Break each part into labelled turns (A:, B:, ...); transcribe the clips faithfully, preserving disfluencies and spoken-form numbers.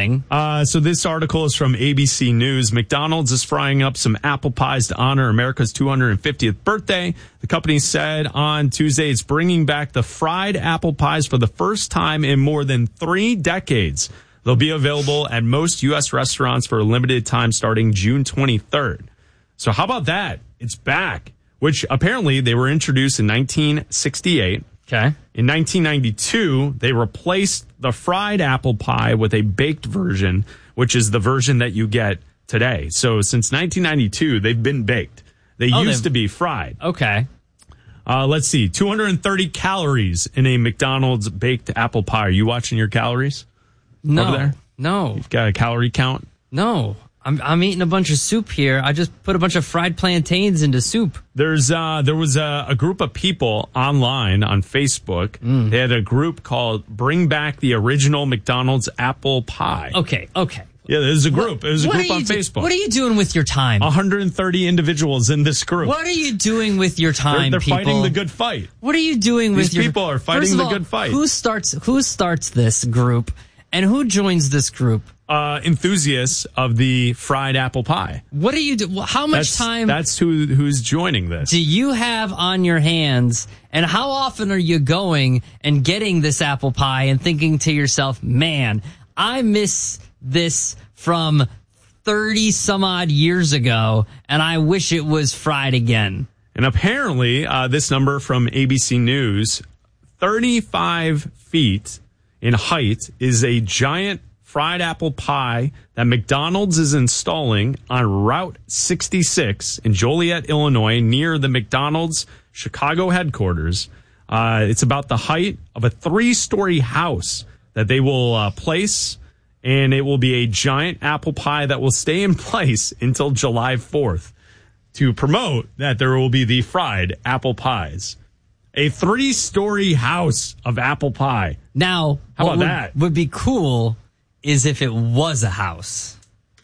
A: thing.
B: Uh, so this article is from A B C News. McDonald's is frying up some apple pies to honor America's two hundred fiftieth birthday. The company said on Tuesday it's bringing back the fried apple pies for the first time in more than three decades. They'll be available at most U S restaurants for a limited time starting June twenty-third. So how about that? It's back, which apparently they were introduced in nineteen sixty-eight.
A: Okay.
B: In nineteen ninety-two, they replaced the fried apple pie with a baked version, which is the version that you get today. So since nineteen ninety-two, they've been baked. They
A: oh,
B: used to be fried.
A: Okay.
B: Uh, let's see, two hundred thirty calories in a McDonald's baked apple pie. Are you watching your calories?
A: No.
B: Over there?
A: No.
B: You've got a calorie count?
A: No. I'm I'm eating a bunch of soup here. I just put a bunch of fried plantains into soup.
B: There's uh there was a, a group of people online on Facebook. Mm. They had a group called Bring Back the Original McDonald's Apple Pie.
A: Okay, okay.
B: Yeah, there's a group.
A: What,
B: it was a group on
A: do,
B: Facebook.
A: What are you doing with your time?
B: one hundred thirty individuals in this group.
A: What are you doing with your time,
B: They're, they're
A: people?
B: fighting the good fight.
A: What are you doing
B: These
A: with your...
B: These people are fighting the
A: all,
B: good fight.
A: Who starts, who starts this group, and who joins this group?
B: Uh, enthusiasts of the fried apple pie.
A: What do you do? How much
B: that's,
A: time...
B: That's who who's joining this.
A: Do you have on your hands, and how often are you going and getting this apple pie and thinking to yourself, man, I miss this from thirty some odd years ago, and I wish it was fried again.
B: And apparently, uh, this number from A B C News, thirty-five feet in height, is a giant fried apple pie that McDonald's is installing on Route sixty-six in Joliet, Illinois, near the McDonald's Chicago headquarters. Uh, it's about the height of a three-story house that they will uh, place, and it will be a giant apple pie that will stay in place until July fourth to promote that there will be the fried apple pies. A three-story house of apple pie.
A: Now,
B: how about
A: would,
B: that?
A: Would be cool is if it was a house.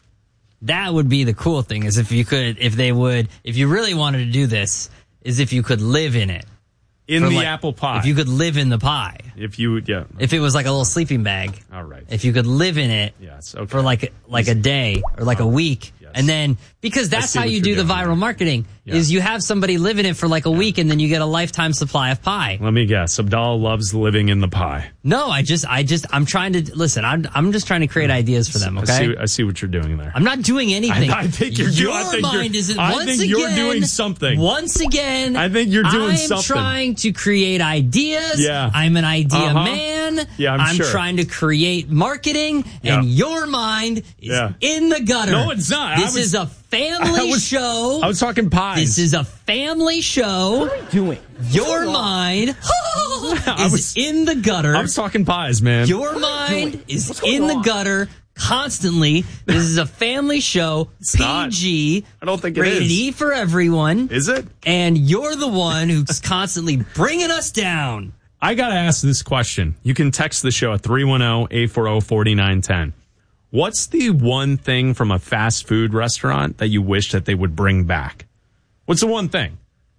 A: That would be the cool thing, is if you could, if they would, if you really wanted to do this, is if you could live in it.
B: In the
A: like,
B: apple pie.
A: If you could live in the pie.
B: If you, yeah.
A: If it was like a little sleeping bag.
B: All right.
A: If you could live in it.
B: Yes, okay.
A: For like, like a day or like a week.
B: Yes.
A: And then, because that's how you do the viral marketing,
B: yeah.
A: is you have somebody live in it for like a
B: yeah.
A: week and then you get a lifetime supply of pie.
B: Let me guess. Abdallah loves living in the pie.
A: No, I just, I just, I'm trying to, listen, I'm, I'm just trying to create ideas for them, okay?
B: I see, I see what you're doing there.
A: I'm not doing anything.
B: I, I think you're
A: Your
B: doing, I think
A: mind
B: you're,
A: is,
B: I
A: once
B: think
A: again,
B: you're doing something.
A: Once again,
B: I think you're doing
A: I'm
B: something.
A: I'm trying to create ideas.
B: Yeah.
A: I'm an idea
B: uh-huh.
A: man.
B: Yeah, I'm,
A: I'm
B: sure.
A: trying to create marketing,
B: yeah.
A: and your mind is
B: yeah.
A: in the gutter.
B: No, it's not.
A: This
B: was,
A: is a family
B: was,
A: show.
B: I was talking pies.
A: This is a family show.
C: What are you doing?
A: Your mind is
B: was,
A: in the gutter.
B: I was talking pies, man.
A: Your mind is in the gutter constantly. This is a family show.
B: It's
A: P G.
B: Not. I don't think it
A: rated
B: is.
A: E for everyone.
B: Is it?
A: And you're the one who's constantly bringing us down.
B: I got to ask this question. You can text the show at three one zero, eight four zero, four nine one zero. What's the one thing from a fast food restaurant that you wish that they would bring back? What's the one thing?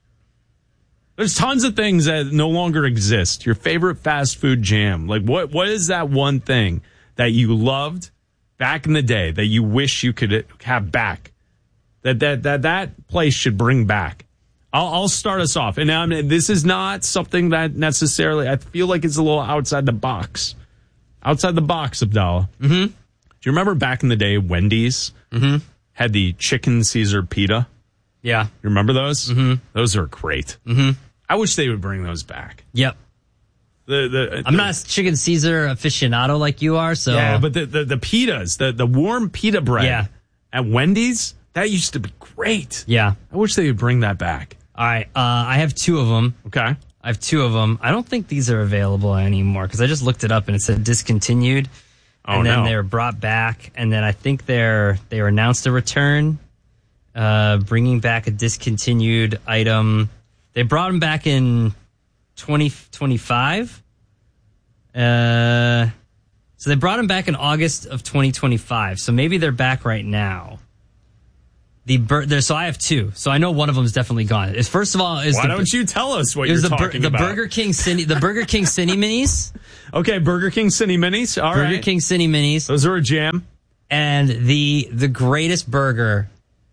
B: There's tons of things that no longer exist. Your favorite fast food jam. Like, what? what is that one thing that you loved back in the day that you wish you could have back? That that that, that place should bring back. I'll, I'll start us off. And I mean, this is not something that necessarily, I feel like it's a little outside the box. Outside the box, Abdallah.
A: Mm-hmm.
B: Do you remember back in the day, Wendy's
A: mm-hmm.
B: had the chicken Caesar pita?
A: Yeah.
B: You remember those?
A: Mm-hmm.
B: Those are great.
A: Mm-hmm.
B: I wish they would bring those back.
A: Yep.
B: The, the,
A: I'm
B: the,
A: not a chicken Caesar aficionado like you are, so.
B: Yeah, but the, the, the pitas, the, the warm pita bread
A: yeah.
B: at Wendy's, that used to be great.
A: Yeah.
B: I wish they would bring that back.
A: All right. Uh, I have two of them.
B: Okay.
A: I have two of them. I don't think these are available anymore because I just looked it up and it said discontinued.
B: Oh,
A: and then
B: no.
A: they were brought back, and then I think they're they were announced a return, uh, bringing back a discontinued item. They brought them back in twenty twenty-five. Uh, so they brought them back in August of twenty twenty-five. So maybe they're back right now. The bur- there, so I have two. So I know one of them is definitely gone. Is first of all is
B: why
A: the,
B: don't you tell us what
A: it was
B: you're
A: the,
B: talking
A: the
B: about?
A: Burger King cine, the Burger King Cine Minis.
B: Okay, Burger King Cine Minis. All
A: Burger
B: right.
A: King Cine Minis.
B: Those are a jam.
A: And the the greatest burger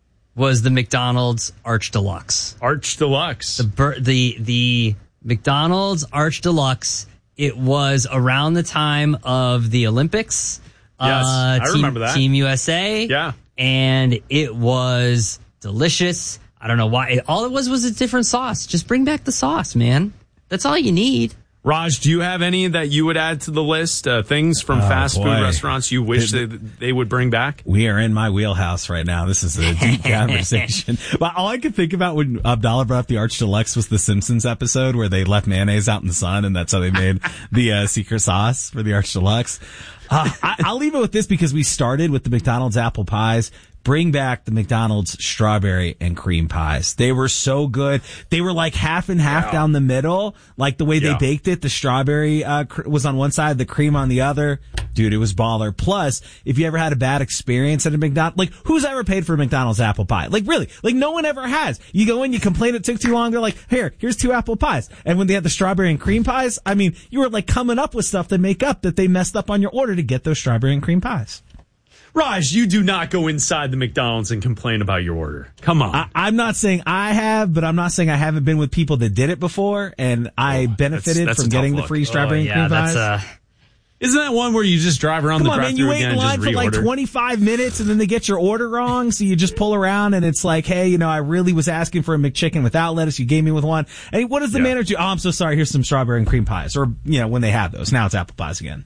A: was the McDonald's Arch Deluxe.
B: Arch Deluxe.
A: The bur- the the McDonald's Arch Deluxe. It was around the time of the Olympics.
B: Yes,
A: uh,
B: I
A: team,
B: remember that.
A: Team U S A.
B: Yeah.
A: And it was delicious. I don't know why. It, all it was was a different sauce. Just bring back the sauce, man. That's all you need.
B: Raj, do you have any that you would add to the list? Uh, things from
C: Oh,
B: fast
C: boy.
B: food restaurants you wish they, they would bring back?
C: We are in my wheelhouse right now. This is a deep conversation. But all I could think about when Abdallah brought up the Arch Deluxe was the Simpsons episode where they left mayonnaise out in the sun, and that's how they made the uh, secret sauce for the Arch Deluxe. Uh, I, I'll leave it with this because we started with the McDonald's apple pies. Bring back the McDonald's strawberry and cream pies. They were so good. They were like half and half
B: Yeah.
C: down the middle. Like the way
B: Yeah.
C: they baked it, the strawberry uh, cr- was on one side, the cream on the other. Dude, it was baller. Plus, if you ever had a bad experience at a McDonald's, like who's ever paid for a McDonald's apple pie? Like really, like no one ever has. You go in, you complain it took too long. They're like, here, here's two apple pies. And when they had the strawberry and cream pies, I mean, you were like coming up with stuff to make up that they messed up on your order to get those strawberry and cream pies.
B: Raj, you do not go inside the McDonald's and complain about your order. Come on.
C: I, I'm not saying I have, but I'm not saying I haven't been with people that did it before, and I
B: Oh,
C: benefited
B: that's- that's
C: from
B: a tough
C: getting the
B: look.
C: free strawberry
A: oh,
C: and
A: yeah,
C: cream pies.
A: that's uh
B: Isn't that one where you just drive around
C: Come
B: the
C: on, man,
B: drive-thru
C: you wait
B: again
C: in
B: and
C: line
B: just
C: for like
B: reorder?
C: twenty-five minutes, and then they get your order wrong, so you just pull around, and it's like, hey, you know, I really was asking for a McChicken without lettuce. You gave me with one. Hey, what does the
B: Yeah.
C: manager? Oh, I'm so sorry. Here's some strawberry and cream pies, or you know, when they have those. Now it's apple pies again.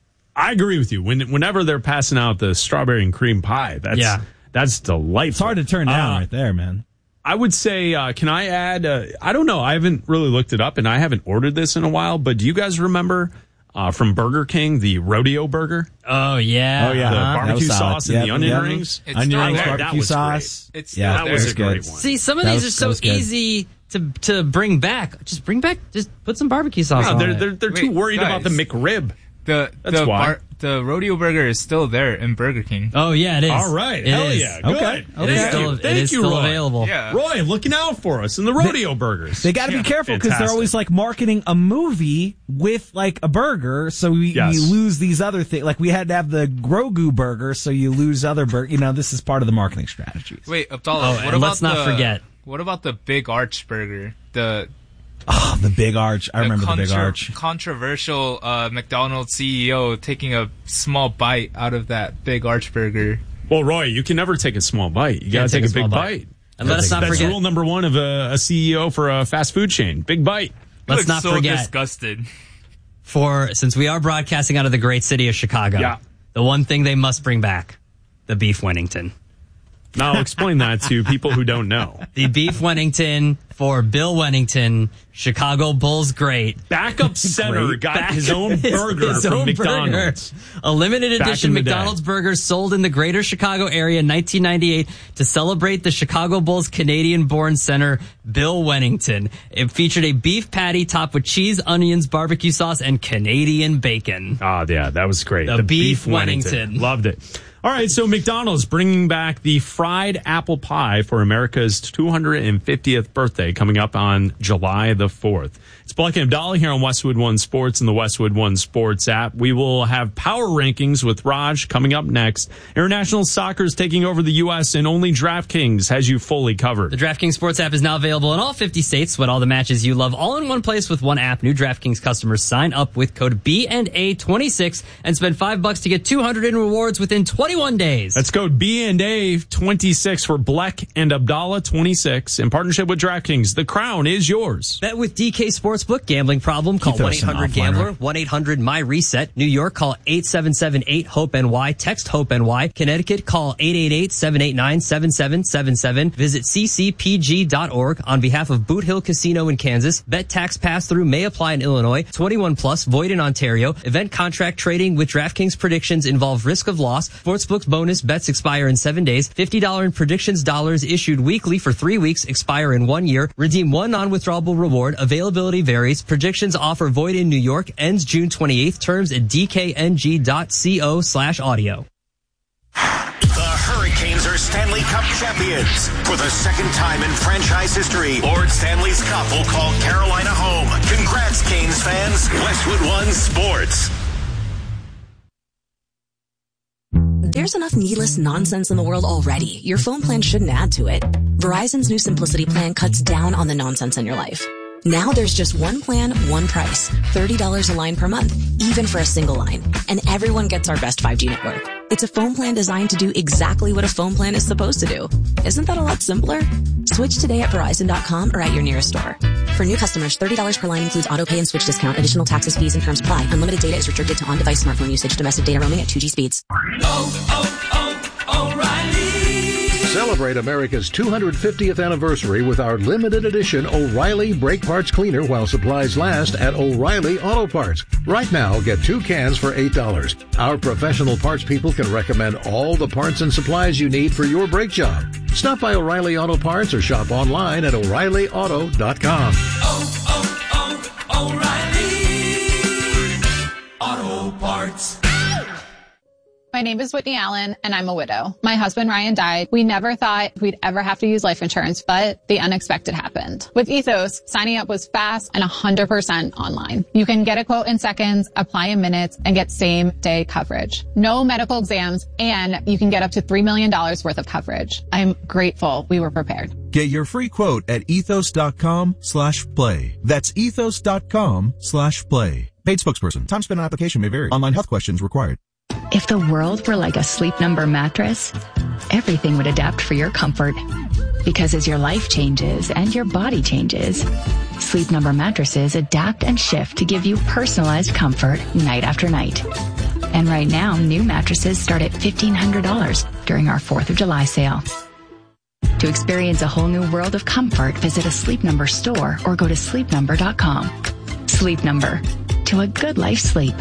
B: I agree with you. When, whenever they're passing out the strawberry and cream pie, that's
A: Yeah.
B: that's delightful.
C: It's hard to turn down
B: Uh,
C: right there, man.
B: I would say, uh, can I add? Uh, I don't know. I haven't really looked it up, and I haven't ordered this in a while. But do you guys remember uh, from BurgerKing the rodeo burger?
A: oh yeah.
C: Oh, yeah.
B: The
C: Uh-huh. That
B: barbecue
C: was solid.
B: sauce and
C: Yep,
B: the onion
C: yep.
B: rings.
D: It's
C: Onion
D: still
C: rings,
D: there.
B: That
C: barbecue
B: was great.
C: sauce.
D: It's still
C: yeah,
D: there.
B: That was a
C: that's
B: great
C: good.
B: one.
A: See, some of
C: That
A: these
C: was-
A: are
C: that
A: so
C: was good.
A: easy to to bring back. Just bring back. Just put some barbecue sauce
B: No,
A: on
B: they're
A: it.
B: they're they're too
D: Wait,
B: worried about the
D: guys.
B: McRib.
D: The
B: That's
D: the
B: why.
D: bar, the rodeo burger is still there in Burger King.
A: Oh yeah, it is.
B: All right,
A: It
B: hell
A: is.
B: yeah,
C: Okay.
B: good.
C: Okay.
A: It is
B: Thank
A: still,
B: you,
A: it
B: thank
A: is
B: you,
A: still
B: Roy.
A: available.
D: Yeah.
B: Roy, looking out for us in the rodeo burgers.
C: They got to
D: Yeah.
C: be careful because they're
B: Fantastic.
C: always like marketing a movie with like a burger, so we,
B: Yes.
C: you lose these other things. Like we had to have the Grogu burger, so you lose other burger. You know, this is part of the marketing strategies.
D: Wait, Abdallah.
A: Oh,
D: what
A: and
D: about
A: let's not
D: the,
A: forget.
D: What about the Big Arch burger? The
C: Oh, the Big Arch! I remember the Big
D: contra-
C: Arch.
D: controversial uh, McDonald's C E O taking a small bite out of that Big Arch burger.
B: Well, Roy, you can never take a small bite. You got to take, a
A: small
B: big
A: bite.
B: bite.
A: And let us not
B: That's
A: forget.
B: rule number one of a, a C E O for a fast food chain. Big bite.
A: Let's
D: Looks
A: not
D: so
A: forget.
D: disgusted.
A: For since we are broadcasting out of the great city of Chicago,
B: Yeah.
A: the one thing they must bring back: the beef Wennington.
B: Now explain that to people who don't know.
A: The beef Wennington for Bill Wennington, Chicago Bulls great.
B: Backup center
C: Great.
B: got
A: Back-
B: his own burger
A: his
B: from
A: own
B: McDonald's.
A: burger. A limited
B: Back
A: edition
B: in the day.
A: McDonald's burger sold in the greater Chicago area in nineteen ninety-eight to celebrate the Chicago Bulls Canadian-born center, Bill Wennington. It featured a beef patty topped with cheese, onions, barbecue sauce, and Canadian bacon.
B: Oh, yeah, that was great.
A: The beef Wennington.
B: Loved it. All right, so McDonald's bringing back the fried apple pie for America's two hundred fiftieth birthday coming up on July the fourth. It's Black and Abdallah here on Westwood One Sports and the Westwood One Sports app. We will have power rankings with Raj coming up next. International soccer is taking over the U S and only DraftKings has you fully covered.
A: The DraftKings Sports app is now available in all fifty states. With all the matches you love all in one place with one app. New DraftKings customers sign up with code B and A twenty-six and spend five bucks to get two hundred in rewards within twenty-one days.
B: That's code B and A twenty-six for Black and Abdallah twenty-six in partnership with DraftKings. The crown is yours.
A: Bet with D K Sportsbook. Gambling problem? Call
C: Keep those
A: one eight hundred
C: offline,
A: gambler,
C: right?
A: one eight hundred my reset. New York, call eight seven seven eight hope N Y. Text HOPE-NY. Connecticut, call eight eight eight seven eight nine seven seven seven seven. Visit c c p g dot org on behalf of Boot Hill Casino in Kansas. Bet tax pass-through may apply in Illinois. twenty-one plus, void in Ontario. Event contract trading with DraftKings predictions involve risk of loss. Sportsbook's bonus bets expire in seven days. fifty dollars in predictions dollars issued weekly for three weeks, expire in one year. Redeem one non-withdrawable reward. Availability varies. Predictions offer void in New York. Ends June twenty-eighth. Terms at d k n g dot co slash audio.
E: The Hurricanes are Stanley Cup champions. For the second time in franchise history, Lord Stanley's Cup will call Carolina home. Congrats, Canes fans. Westwood One Sports.
F: There's enough needless nonsense in the world already. Your phone plan shouldn't add to it. Verizon's new Simplicity plan cuts down on the nonsense in your life. Now there's just one plan, one price. thirty dollars a line per month, even for a single line. And everyone gets our best five G network. It's a phone plan designed to do exactly what a phone plan is supposed to do. Isn't that a lot simpler? Switch today at Verizon dot com or at your nearest store. For new customers, thirty dollars per line includes auto pay and switch discount. Additional taxes, fees, and terms apply. Unlimited data is restricted to on-device smartphone usage. Domestic data roaming at two G speeds.
G: Oh, oh, oh, O'Reilly.
H: Celebrate America's two hundred fiftieth anniversary with our limited edition O'Reilly Brake Parts Cleaner while supplies last at O'Reilly Auto Parts. Right now, get two cans for eight dollars. Our professional parts people can recommend all the parts and supplies you need for your brake job. Stop by O'Reilly Auto Parts or shop online at O'Reilly Auto dot com.
G: Oh, oh, oh, O'Reilly Auto Parts.
I: My name is Whitney Allen, and I'm a widow. My husband, Ryan, died. We never thought we'd ever have to use life insurance, but the unexpected happened. With Ethos, signing up was fast and one hundred percent online. You can get a quote in seconds, apply in minutes, and get same-day coverage. No medical exams, and you can get up to three million dollars worth of coverage. I'm grateful we were prepared.
J: Get your free quote at ethos dot com slash play. That's ethos dot com slash play. Paid spokesperson. Time spent on application may vary. Online health questions required.
K: If the world were like a Sleep Number mattress, everything would adapt for your comfort. Because as your life changes and your body changes, Sleep Number mattresses adapt and shift to give you personalized comfort night after night. And right now, new mattresses start at fifteen hundred dollars during our fourth of July sale. To experience a whole new world of comfort, visit a Sleep Number store or go to sleep number dot com. Sleep Number. To a good life sleep.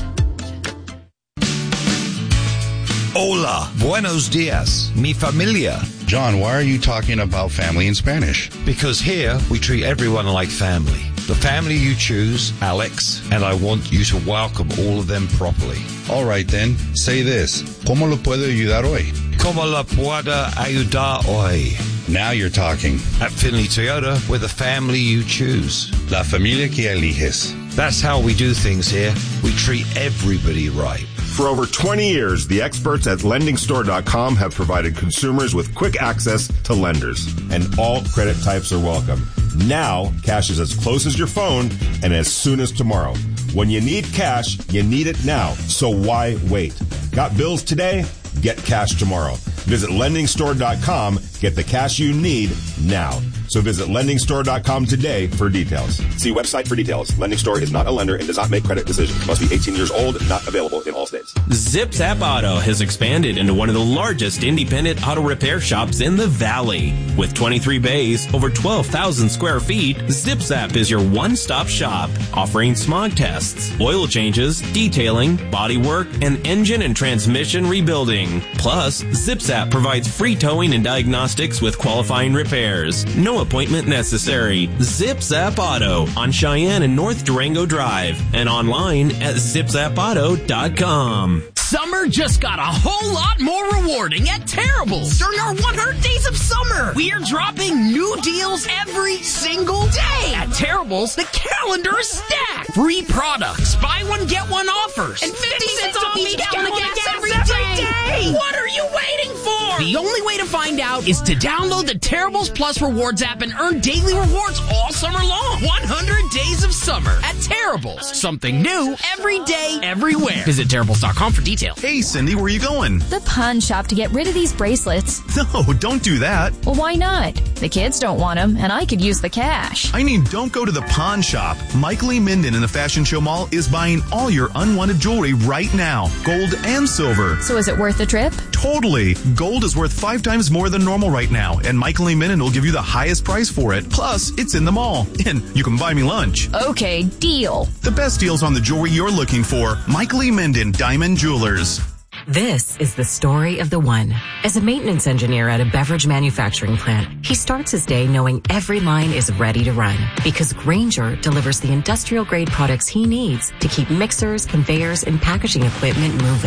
L: Hola, buenos dias, mi familia.
M: John, why are you talking about family in Spanish?
L: Because here we treat everyone like family. The family you choose, Alex, and I want you to welcome all of them properly.
M: All right then, say this. ¿Cómo lo puedo ayudar hoy?
L: ¿Cómo la puedo ayudar hoy?
M: Now you're talking.
L: At Finley Toyota, we're the family you choose.
M: La familia que eliges.
L: That's how we do things here. We treat everybody right.
N: For over twenty years, the experts at lending store dot com have provided consumers with quick access to lenders. And all credit types are welcome. Now, cash is as close as your phone and as soon as tomorrow. When you need cash, you need it now. So why wait? Got bills today? Get cash tomorrow. Visit lending store dot com. Get the cash you need now. So visit lending store dot com today for details. See website for details. Lending Store is not a lender and does not make credit decisions. Must be eighteen years old. Not available in all states.
O: Zip Zap Auto has expanded into one of the largest independent auto repair shops in the Valley. With twenty-three bays, over twelve thousand square feet, Zip Zap is your one-stop shop, offering smog tests, oil changes, detailing, body work, and engine and transmission rebuilding. Plus, Zip Zap provides free towing and diagnostics with qualifying repairs. No appointment necessary. Zip Zap Auto on Cheyenne and North Durango Drive and online at zip zap auto dot com.
P: Summer just got a whole lot more rewarding at Terrible's during our one hundred days of summer. We are dropping new deals every single day. At Terrible's, the calendar is stacked. Free products, buy one, get one offers, and fifty cents off each gallon of gas every day. What are you waiting for? The only way to find out is to download the Terrible's Plus Rewards app and earn daily rewards all summer long. one hundred days of summer at Terrible's. Something new every day, everywhere. Visit Terrible's dot com for details.
Q: Hey, Cindy, where are you going?
R: The pawn shop to get rid of these bracelets.
Q: No, don't do that.
R: Well, why not? The kids don't want them, and I could use the cash.
Q: I mean, don't go to the pawn shop. Michael Lee Minden in the Fashion Show Mall is buying all your unwanted jewelry right now, gold and silver.
R: So is it worth the trip?
Q: Totally. Gold is worth five times more than normal right now, and Michael Lee Minden will give you the highest price for it. Plus, it's in the mall, and you can buy me lunch.
R: Okay, deal.
Q: The best deals on the jewelry you're looking for. Michael Lee Minden, Diamond Jewelers.
S: This is the story of the one. As a maintenance engineer at a beverage manufacturing plant, he starts his day knowing every line is ready to run because Grainger delivers the industrial grade products he needs to keep mixers, conveyors, and packaging equipment moving.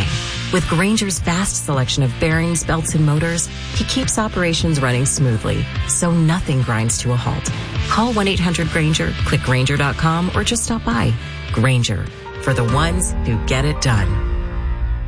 S: With Grainger's vast selection of bearings, belts, and motors, he keeps operations running smoothly, so nothing grinds to a halt. Call one eight hundred Grainger, click Grainger dot com, or just stop by. Grainger, for the ones who get it done.